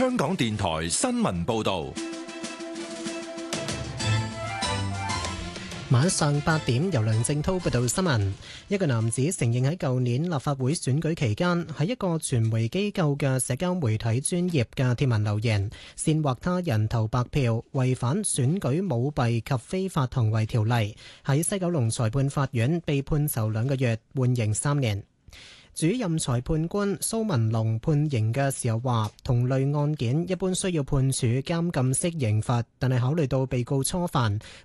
香港電台新聞報道。 晚上8點，由梁正滔報道新聞。一個男子承認喺舊年立法會選舉期間，喺一個傳媒機構嘅社交媒體專頁嘅貼文留言，煽惑他人投白票，違反選舉舞弊及非法行為條例，喺西九龍裁判法院被判囚2個月，緩刑3年。主任裁判官蘇文龍判刑嘅時候話，同類案件一般需要判處監禁式刑罰，但係考慮到被告初犯，